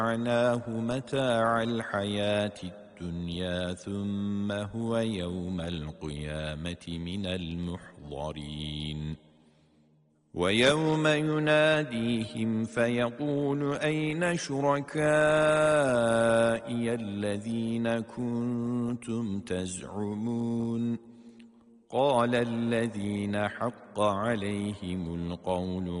ومتعناه متاع الحياة الدنيا ثم هو يوم القيامة من المحضرين ويوم يناديهم فيقول أين شركائي الذين كنتم تزعمون قال الذين حق عليهم القول